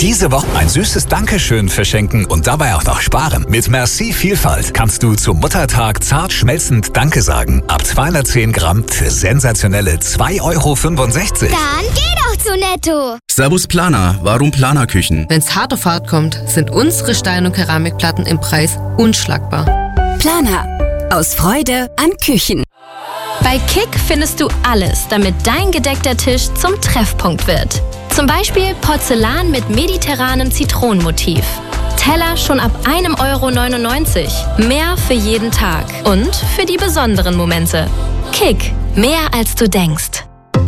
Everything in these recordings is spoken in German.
Diese Woche ein süßes Dankeschön verschenken und dabei auch noch sparen. Mit Merci Vielfalt kannst du zum Muttertag zart schmelzend Danke sagen. Ab 210 Gramm für sensationelle 2,65 Euro. Dann geh doch zu Netto. Servus Planer, warum Planerküchen? Wenn's hart auf hart kommt, sind unsere Stein- und Keramikplatten im Preis unschlagbar. Planer. Aus Freude an Küchen. Bei Kick findest du alles, damit dein gedeckter Tisch zum Treffpunkt wird. Zum Beispiel Porzellan mit mediterranem Zitronenmotiv. Teller schon ab 1,99 €. Mehr für jeden Tag und für die besonderen Momente. Kick. Mehr als du denkst.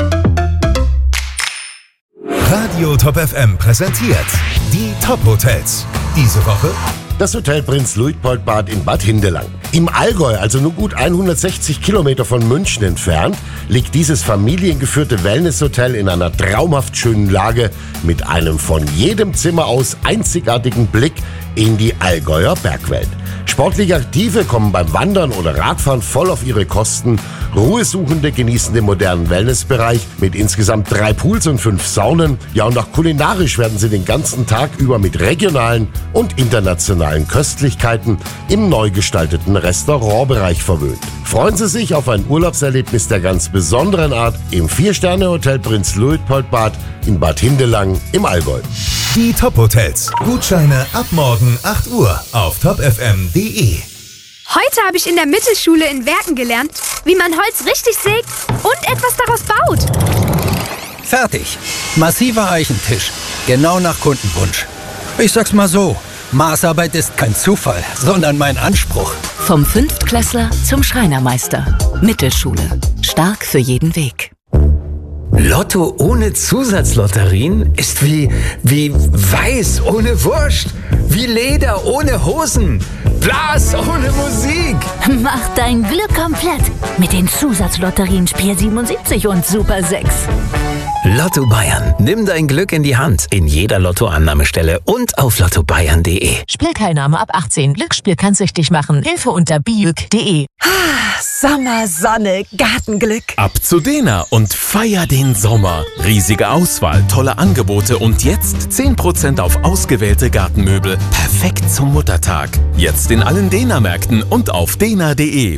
Radio Top FM präsentiert die Top-Hotels. Diese Woche das Hotel Prinz Luitpoldbad in Bad Hindelang. Im Allgäu, also nur gut 160 Kilometer von München entfernt, liegt dieses familiengeführte Wellnesshotel in einer traumhaft schönen Lage mit einem von jedem Zimmer aus einzigartigen Blick in die Allgäuer Bergwelt. Sportlich Aktive kommen beim Wandern oder Radfahren voll auf ihre Kosten. Ruhesuchende genießen den modernen Wellnessbereich mit insgesamt 3 Pools und 5 Saunen. Ja, und auch kulinarisch werden sie den ganzen Tag über mit regionalen und internationalen Köstlichkeiten im neu gestalteten Restaurantbereich verwöhnt. Freuen Sie sich auf ein Urlaubserlebnis der ganz besonderen Art im 4-Sterne-Hotel Prinz Luitpoldbad in Bad Hindelang im Allgäu. die Top-Hotels. Gutscheine ab morgen 8 Uhr auf topfm.de. Heute habe ich in der Mittelschule in Werken gelernt, wie man Holz richtig sägt und etwas daraus baut. Fertig. Massiver Eichentisch. Genau nach Kundenwunsch. Ich sag's mal so, Maßarbeit ist kein Zufall, sondern mein Anspruch. Vom Fünftklässler zum Schreinermeister. Mittelschule. Stark für jeden Weg. Lotto ohne Zusatzlotterien ist wie Weiß ohne Wurst, wie Leder ohne Hosen, Blas ohne Musik. Mach dein Glück komplett mit den Zusatzlotterien Spiel 77 und Super 6. Lotto Bayern. Nimm dein Glück in die Hand. In jeder Lottoannahmestelle und auf lottobayern.de. Spielteilnahme ab 18. Glücksspiel kann süchtig machen. Hilfe unter biuk.de. Sommer, Sonne, Gartenglück. Ab zu Dena und feier den Sommer. Riesige Auswahl, tolle Angebote und jetzt 10% auf ausgewählte Gartenmöbel. Perfekt zum Muttertag. Jetzt in allen Dena-Märkten und auf dena.de.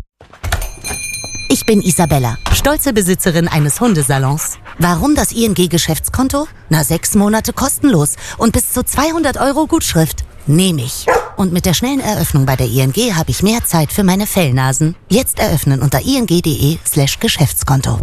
Ich bin Isabella, stolze Besitzerin eines Hundesalons. Warum das ING-Geschäftskonto? 6 Monate kostenlos und bis zu 200 € Gutschrift. Nehme ich. Und mit der schnellen Eröffnung bei der ING habe ich mehr Zeit für meine Fellnasen. Jetzt eröffnen unter ing.de/Geschäftskonto.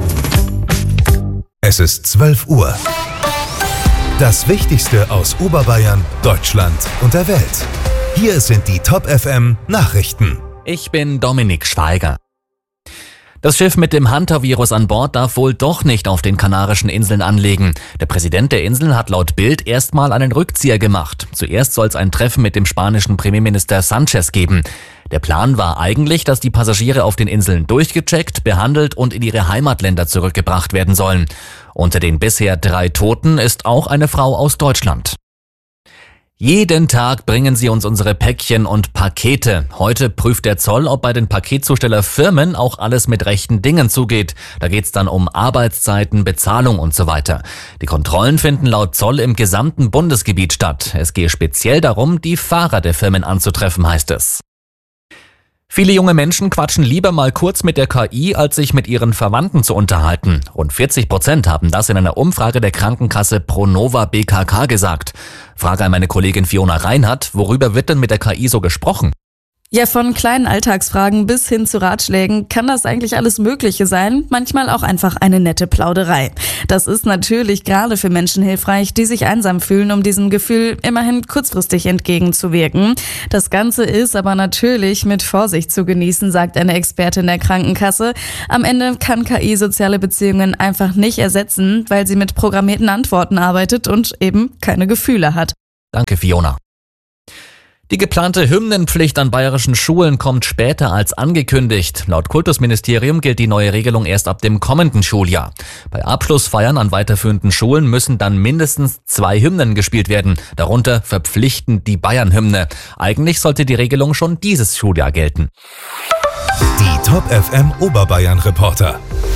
Es ist 12 Uhr. Das Wichtigste aus Oberbayern, Deutschland und der Welt. Hier sind die Top FM Nachrichten. Ich bin Dominik Schweiger. Das Schiff mit dem Hunter-Virus an Bord darf wohl doch nicht auf den Kanarischen Inseln anlegen. Der Präsident der Inseln hat laut Bild erstmal einen Rückzieher gemacht. Zuerst soll es ein Treffen mit dem spanischen Premierminister Sanchez geben. Der Plan war eigentlich, dass die Passagiere auf den Inseln durchgecheckt, behandelt und in ihre Heimatländer zurückgebracht werden sollen. Unter den bisher 3 Toten ist auch eine Frau aus Deutschland. Jeden Tag bringen sie uns unsere Päckchen und Pakete. Heute prüft der Zoll, ob bei den Paketzustellerfirmen auch alles mit rechten Dingen zugeht. Da geht's dann um Arbeitszeiten, Bezahlung und so weiter. Die Kontrollen finden laut Zoll im gesamten Bundesgebiet statt. Es gehe speziell darum, die Fahrer der Firmen anzutreffen, heißt es. Viele junge Menschen quatschen lieber mal kurz mit der KI, als sich mit ihren Verwandten zu unterhalten. Rund 40% haben das in einer Umfrage der Krankenkasse Pronova BKK gesagt. Frage an meine Kollegin Fiona Reinhardt, worüber wird denn mit der KI so gesprochen? Ja, von kleinen Alltagsfragen bis hin zu Ratschlägen kann das eigentlich alles Mögliche sein, manchmal auch einfach eine nette Plauderei. Das ist natürlich gerade für Menschen hilfreich, die sich einsam fühlen, um diesem Gefühl immerhin kurzfristig entgegenzuwirken. Das Ganze ist aber natürlich mit Vorsicht zu genießen, sagt eine Expertin der Krankenkasse. Am Ende kann KI soziale Beziehungen einfach nicht ersetzen, weil sie mit programmierten Antworten arbeitet und eben keine Gefühle hat. Danke, Fiona. Die geplante Hymnenpflicht an bayerischen Schulen kommt später als angekündigt. Laut Kultusministerium gilt die neue Regelung erst ab dem kommenden Schuljahr. Bei Abschlussfeiern an weiterführenden Schulen müssen dann mindestens 2 Hymnen gespielt werden, darunter verpflichtend die Bayern-Hymne. Eigentlich sollte die Regelung schon dieses Schuljahr gelten. Die Top FM Oberbayern Reporter.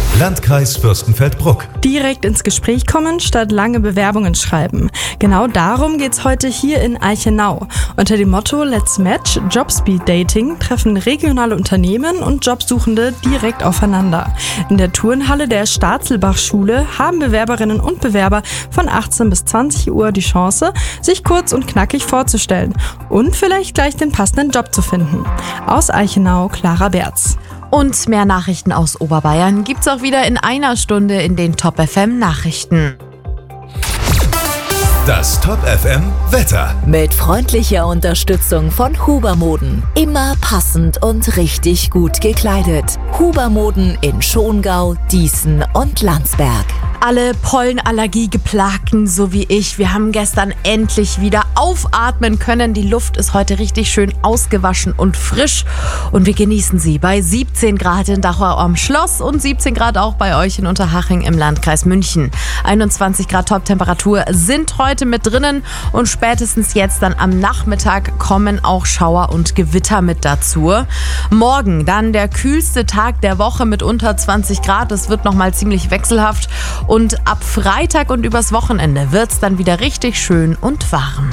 Landkreis Fürstenfeldbruck. Direkt ins Gespräch kommen, statt lange Bewerbungen schreiben. Genau darum geht's heute hier in Eichenau. Unter dem Motto Let's Match Jobspeed Dating treffen regionale Unternehmen und Jobsuchende direkt aufeinander. In der Turnhalle der Staatzelbach-Schule haben Bewerberinnen und Bewerber von 18 bis 20 Uhr die Chance, sich kurz und knackig vorzustellen und vielleicht gleich den passenden Job zu finden. Aus Eichenau, Clara Berz. Und mehr Nachrichten aus Oberbayern gibt's auch wieder in einer Stunde in den Top FM Nachrichten. Das Top FM Wetter. Mit freundlicher Unterstützung von Huber Moden. Immer passend und richtig gut gekleidet. Huber Moden in Schongau, Dießen und Landsberg. Alle Pollenallergie-Geplagten, so wie ich, wir haben gestern endlich wieder aufatmen können. Die Luft ist heute richtig schön ausgewaschen und frisch und wir genießen sie bei 17 Grad in Dachau am Schloss und 17 Grad auch bei euch in Unterhaching im Landkreis München. 21 Grad Top-Temperatur sind heute mit drinnen und spätestens jetzt dann am Nachmittag kommen auch Schauer und Gewitter mit dazu. Morgen dann der kühlste Tag der Woche mit unter 20 Grad. Es wird nochmal ziemlich wechselhaft. Und ab Freitag und übers Wochenende wird's dann wieder richtig schön und warm.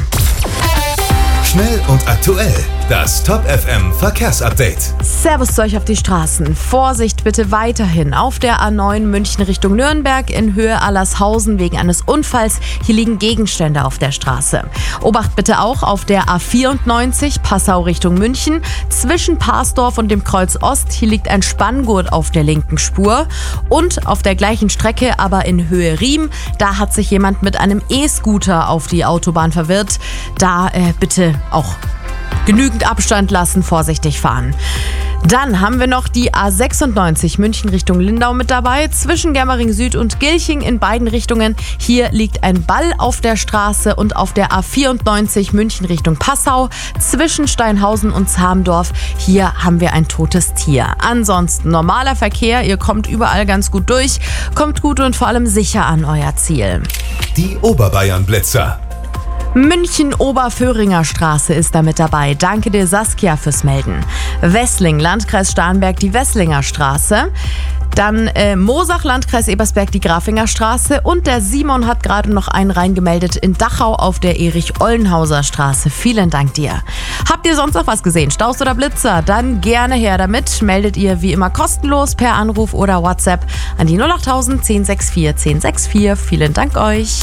Schnell und aktuell. Das Top FM Verkehrsupdate. Servus zu euch auf die Straßen. Vorsicht bitte weiterhin auf der A9 München Richtung Nürnberg in Höhe Allershausen wegen eines Unfalls. Hier liegen Gegenstände auf der Straße. Obacht bitte auch auf der A94 Passau Richtung München. Zwischen Parsdorf und dem Kreuz Ost. Hier liegt ein Spanngurt auf der linken Spur. Und auf der gleichen Strecke, aber in Höhe Riem, da hat sich jemand mit einem E-Scooter auf die Autobahn verirrt. Da bitte auch genügend Abstand lassen, vorsichtig fahren. Dann haben wir noch die A96 München Richtung Lindau mit dabei, zwischen Germering Süd und Gilching in beiden Richtungen. Hier liegt ein Ball auf der Straße und auf der A94 München Richtung Passau, zwischen Steinhausen und Zahmdorf. Hier haben wir ein totes Tier. Ansonsten normaler Verkehr, ihr kommt überall ganz gut durch, kommt gut und vor allem sicher an euer Ziel. Die Oberbayern-Blitzer. München-Oberföhringer Straße ist da mit dabei. Danke dir, Saskia, fürs Melden. Wessling, Landkreis Starnberg, die Wesslinger Straße. Dann Moosach, Landkreis Ebersberg, die Grafinger Straße. Und der Simon hat gerade noch einen reingemeldet in Dachau auf der Erich-Ollenhauser Straße. Vielen Dank dir. Habt ihr sonst noch was gesehen? Staus oder Blitzer? Dann gerne her damit. Meldet ihr wie immer kostenlos per Anruf oder WhatsApp an die 08000 1064 1064. Vielen Dank euch.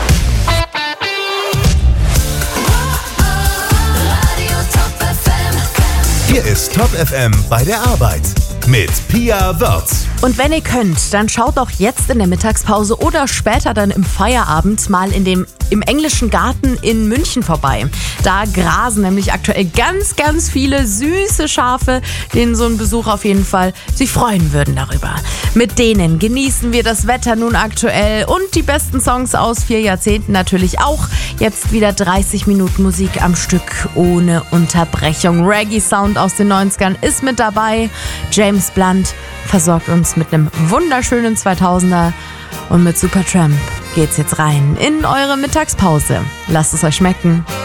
Hier ist Top FM bei der Arbeit mit Pia Wörz. Und wenn ihr könnt, dann schaut doch jetzt in der Mittagspause oder später dann im Feierabend mal im englischen Garten in München vorbei. Da grasen nämlich aktuell ganz, ganz viele süße Schafe, denen so ein Besuch auf jeden Fall sich freuen würden darüber. Mit denen genießen wir das Wetter nun aktuell und die besten Songs aus 4 Jahrzehnten natürlich auch. Jetzt wieder 30 Minuten Musik am Stück ohne Unterbrechung. Reggae-Sound aus den 90ern ist mit dabei. James Blunt versorgt uns mit einem wunderschönen 2000er und mit Supertramp geht's jetzt rein in eure Mittagspause. Lasst es euch schmecken.